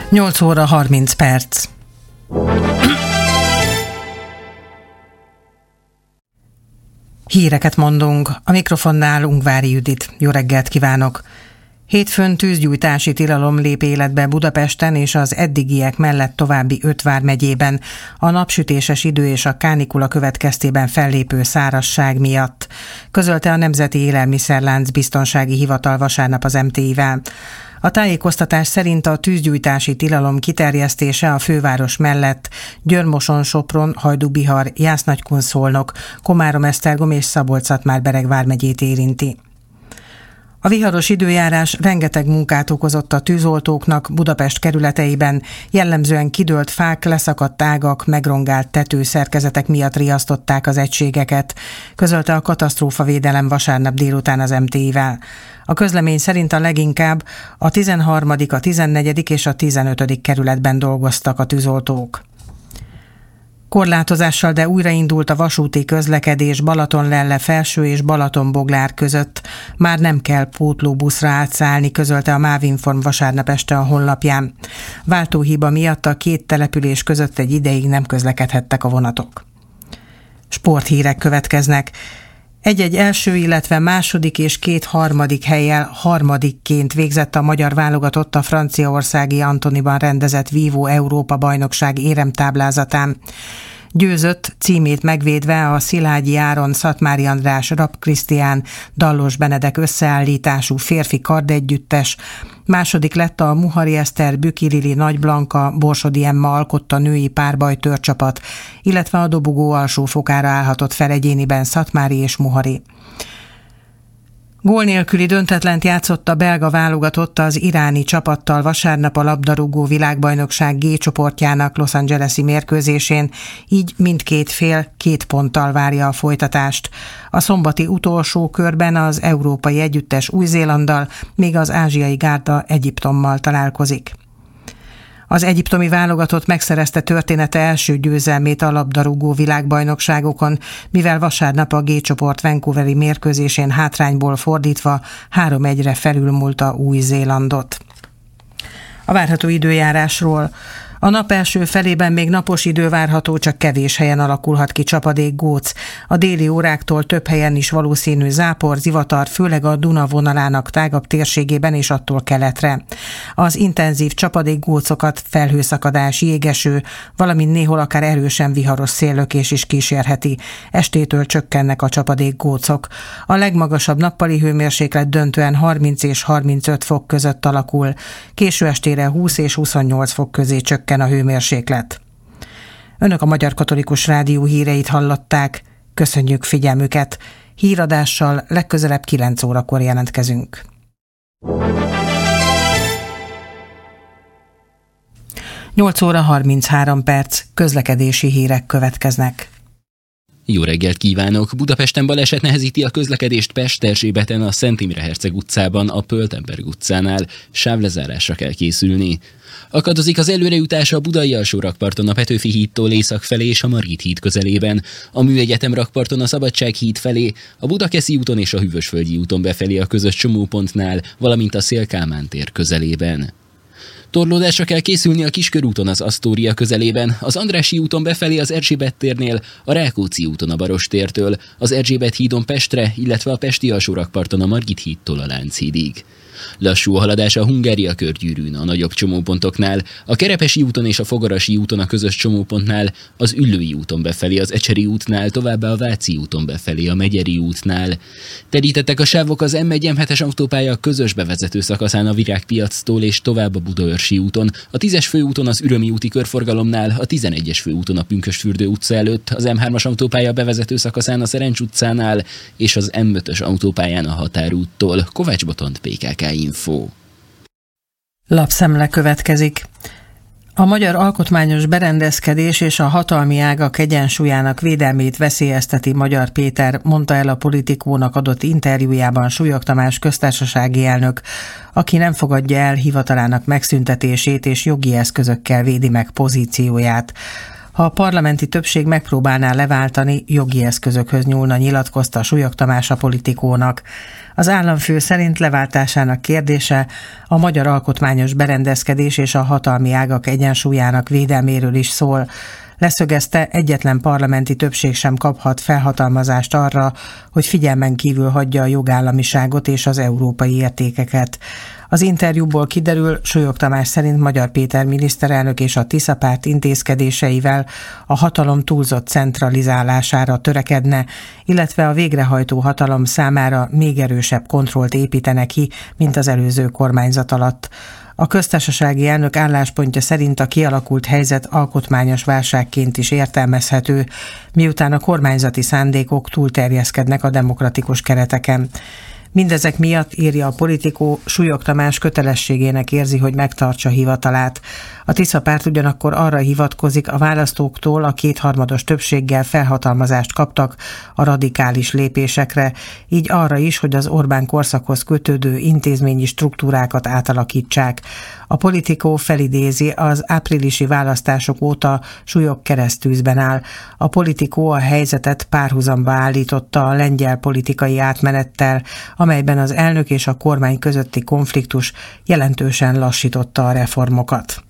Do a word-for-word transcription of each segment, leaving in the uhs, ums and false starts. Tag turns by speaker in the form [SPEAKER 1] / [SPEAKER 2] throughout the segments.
[SPEAKER 1] nyolc óra harminc perc. Híreket mondunk. A mikrofonnál Ungvári Judit. Jó reggelt kívánok! Hétfőn tűzgyújtási tilalom lép életbe Budapesten és az eddigiek mellett további öt vármegyében a napsütéses idő és a kánikula következtében fellépő szárazság miatt, közölte a Nemzeti Élelmiszerlánc Biztonsági Hivatal vasárnap az em té i-vel. A tájékoztatás szerint a tűzgyújtási tilalom kiterjesztése a főváros mellett Győr-Moson-Sopron, Hajdú-Bihar, Jász-Nagykun-Szolnok, Komárom-Esztergom és Szabolcs-Szatmár-Bereg vármegyét érinti. A viharos időjárás rengeteg munkát okozott a tűzoltóknak Budapest kerületeiben, jellemzően kidőlt fák, leszakadt ágak, megrongált tetőszerkezetek miatt riasztották az egységeket, közölte a katasztrófavédelem vasárnap délután az em té i-vel. A közlemény szerint a leginkább a tizenharmadik, a tizennegyedik és a tizenötödik kerületben dolgoztak a tűzoltók. Korlátozással, de újraindult a vasúti közlekedés Balatonlelle felső és Balatonboglár között. Már nem kell pótlóbuszra átszállni, közölte a Mávinform vasárnap este a honlapján. Váltóhiba miatt a két település között egy ideig nem közlekedhettek a vonatok. Sporthírek következnek. Egy-egy első, illetve második és két harmadik hellyel harmadikként végzett a magyar válogatott a franciaországi Antonyban rendezett Vívó Európa-bajnokság éremtáblázatán. Győzött, címét megvédve a Szilágyi Áron, Szatmári András, Rapp Krisztián, Dallos Benedek összeállítású férfi kardegyüttes. Második lett a Muhari Eszter, Büki Lili, Nagy Blanka, Borsodi Emma alkotta női párbajtőrcsapat, illetve a dobogó alsó fokára állhatott fel egyéniben Szatmári és Muhari. Gól nélküli döntetlent játszott a belga válogatott az iráni csapattal vasárnap a labdarúgó világbajnokság G csoportjának Los Angeles-i mérkőzésén, így mindkét fél két ponttal várja a folytatást. A szombati utolsó körben az európai együttes Új-Zélanddal, még az ázsiai gárda Egyiptommal találkozik. Az egyiptomi válogatott megszerezte története első győzelmét a labdarúgó világbajnokságokon, mivel vasárnap a G csoport Vancouveri mérkőzésén hátrányból fordítva három egyre felülmúlta Új-Zélandot. A várható időjárásról. A nap első felében még napos idő várható, csak kevés helyen alakulhat ki csapadék, góc. A déli óráktól több helyen is valószínű zápor, zivatar, főleg a Duna vonalának tágabb térségében és attól keletre. Az intenzív csapadék, gócokat felhőszakadás, jégeső, valamint néhol akár erősen viharos széllökés is kísérheti. Estétől csökkennek a csapadék, gócok. A legmagasabb nappali hőmérséklet döntően harminc és harmincöt fok között alakul. Késő estére húsz és huszonnyolc fok közé csökken a hőmérséklet. Önök a Magyar Katolikus Rádió híreit hallották. Köszönjük figyelmüket. Híradással legközelebb kilenc órakor jelentkezünk. nyolc óra harminchárom perc, közlekedési hírek következnek.
[SPEAKER 2] Jó reggelt kívánok! Budapesten baleset nehezíti a közlekedést Pest Erzsébeten a Szent Imre Herceg utcában, a Pöltenberg utcánál. Sávlezárásra kell készülni. Akadozik az előrejutás a Budai alsó rakparton a Petőfi hídtól észak felé és a Margit híd közelében, a Műegyetem rakparton a Szabadság híd felé, a Budakeszi úton és a Hűvösvölgyi úton befelé a közös csomópontnál, valamint a Széll-Kálmán tér közelében. Torlódásra kell készülni a Kiskörúton az Asztória közelében, az Andrássy úton befelé az Erzsébet térnél, a Rákóczi úton a Barostértől, az Erzsébet hídon Pestre, illetve a Pesti alsórakparton a Margit hídtól a Lánchídig. Lassú a haladás a Hungária körgyűrűn a nagyobb csomópontoknál, a Kerepesi úton és a Fogarasi úton a közös csomópontnál, az Üllői úton befelé az Ecseri útnál, továbbá a Váci úton befelé a Megyeri útnál. Terítettek a sávok az M egy M hetes autópálya közös bevezető szakaszán a Virágpiactól és tovább a Budaörsi úton, a tízes főúton az Ürömi úti körforgalomnál, a tizenegyes főúton a Pünkösdfürdő utca előtt, az M hármas autópálya bevezető szakaszán a Szerencs utcánál és az M ötös autópályán a Határúttól. Kovács Botond, P K K Info.
[SPEAKER 1] Lapszemle következik. A magyar alkotmányos berendezkedés és a hatalmi ágak egyensúlyának védelmét veszélyezteti Magyar Péter, mondta el a Politikónak adott interjújában Súlyog Tamás köztársasági elnök, aki nem fogadja el hivatalának megszüntetését és jogi eszközökkel védi meg pozícióját. Ha a parlamenti többség megpróbálná leváltani, jogi eszközökhöz nyúlna, nyilatkozta Súlyog Tamás a Politikónak. Az államfő szerint leváltásának kérdése a magyar alkotmányos berendezkedés és a hatalmi ágak egyensúlyának védelméről is szól. Leszögezte, egyetlen parlamenti többség sem kaphat felhatalmazást arra, hogy figyelmen kívül hagyja a jogállamiságot és az európai értékeket. Az interjúból kiderül, Súlyog Tamás szerint Magyar Péter miniszterelnök és a Tisza párt intézkedéseivel a hatalom túlzott centralizálására törekedne, illetve a végrehajtó hatalom számára még erősebb kontrollt építene ki, mint az előző kormányzat alatt. A köztársasági elnök álláspontja szerint a kialakult helyzet alkotmányos válságként is értelmezhető, miután a kormányzati szándékok túlterjeszkednek a demokratikus kereteken. Mindezek miatt, írja a Politikó, Súlyog Tamás kötelességének érzi, hogy megtartsa hivatalát. A Tisza párt ugyanakkor arra hivatkozik, a választóktól a kétharmados többséggel felhatalmazást kaptak a radikális lépésekre, így arra is, hogy az Orbán korszakhoz kötődő intézményi struktúrákat átalakítsák. A Politikó felidézi, az áprilisi választások óta Súlyog keresztűzben áll. A Politikó a helyzetet párhuzamba állította a lengyel politikai átmenettel, amelyben az elnök és a kormány közötti konfliktus jelentősen lassította a reformokat.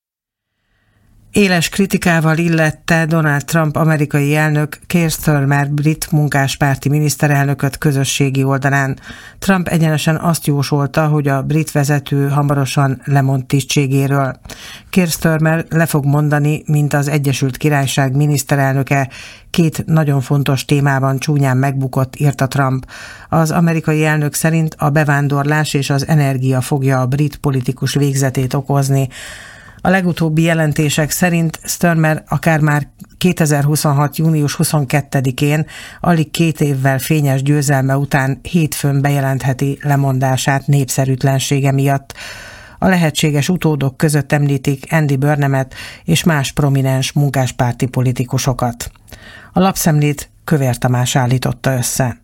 [SPEAKER 1] Éles kritikával illette Donald Trump amerikai elnök Keir Starmer brit munkáspárti miniszterelnököt közösségi oldalán. Trump egyenesen azt jósolta, hogy a brit vezető hamarosan lemond tisztségéről. Keir Starmer le fog mondani, mint az Egyesült Királyság miniszterelnöke, két nagyon fontos témában csúnyán megbukott, írta Trump. Az amerikai elnök szerint a bevándorlás és az energia fogja a brit politikus végzetét okozni. A legutóbbi jelentések szerint Starmer akár már kétezer-huszonhat. június huszonkettedikén, alig két évvel fényes győzelme után hétfőn bejelentheti lemondását népszerűtlensége miatt. A lehetséges utódok között említik Andy Burnhamet és más prominens munkáspárti politikusokat. A lapszemlét Kövér Tamás állította össze.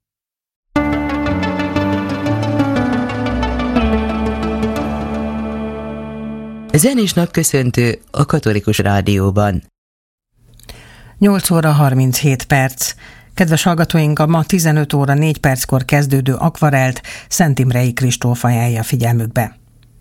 [SPEAKER 3] Zenés napköszöntő a Katolikus Rádióban.
[SPEAKER 1] nyolc óra harminchét perc. Kedves hallgatóink, a ma tizenöt óra négy perckor kezdődő Akvarelt Szent Imrei Kristóf ajánlja figyelmükbe.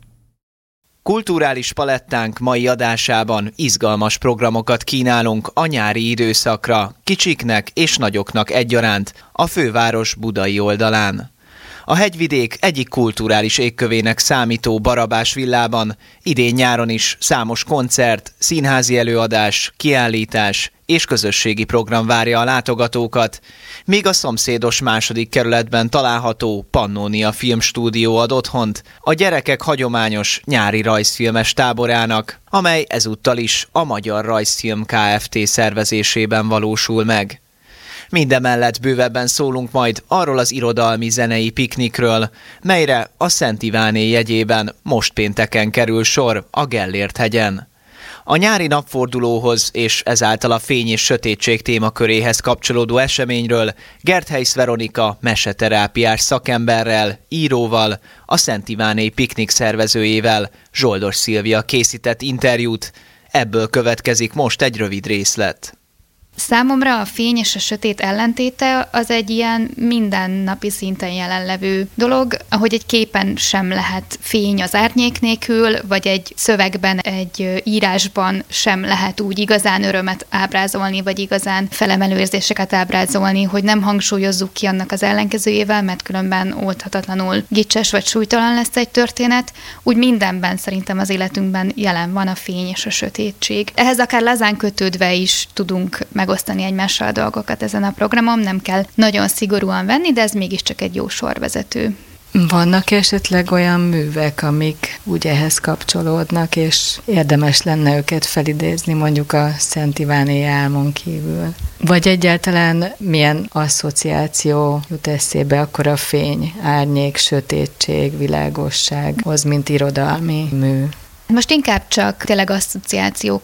[SPEAKER 4] Kulturális palettánk mai adásában izgalmas programokat kínálunk a nyári időszakra, kicsiknek és nagyoknak egyaránt, a főváros budai oldalán. A hegyvidék egyik kulturális égkövének számító Barabás villában idén nyáron is számos koncert, színházi előadás, kiállítás és közösségi program várja a látogatókat, míg a szomszédos második kerületben található Pannónia Filmstúdió ad otthont a gyerekek hagyományos nyári rajzfilmes táborának, amely ezúttal is a Magyar Rajzfilm Kft. Szervezésében valósul meg. Mindemellett bővebben szólunk majd arról az irodalmi zenei piknikről, melyre a Szent Iváné jegyében most pénteken kerül sor a Gellért-hegyen. A nyári napfordulóhoz és ezáltal a fény és sötétség témaköréhez kapcsolódó eseményről Gertheisz Veronika meseterápiás szakemberrel, íróval, a Szent Iváné piknik szervezőjével, Zsoldos Szilvia készített interjút. Ebből következik most egy rövid részlet.
[SPEAKER 5] Számomra a fény és a sötét ellentéte az egy ilyen mindennapi szinten jelenlevő dolog, ahogy egy képen sem lehet fény az árnyék nélkül, vagy egy szövegben, egy írásban sem lehet úgy igazán örömet ábrázolni, vagy igazán felemelő érzéseket ábrázolni, hogy nem hangsúlyozzuk ki annak az ellenkezőjével, mert különben oldhatatlanul gicses vagy súlytalan lesz egy történet. Úgy mindenben szerintem az életünkben jelen van a fény és a sötétség. Ehhez akár lazán kötődve is tudunk meg megosztani egymással a dolgokat ezen a programon, nem kell nagyon szigorúan venni, de ez mégiscsak egy jó sorvezető.
[SPEAKER 6] Vannak esetleg olyan művek, amik úgy ehhez kapcsolódnak, és érdemes lenne őket felidézni, mondjuk a Szent Iváné álmon kívül? Vagy egyáltalán milyen asszociáció jut eszébe akkor a fény, árnyék, sötétség, világossághoz, mint irodalmi mű?
[SPEAKER 5] Most inkább csak tényleg asszociációk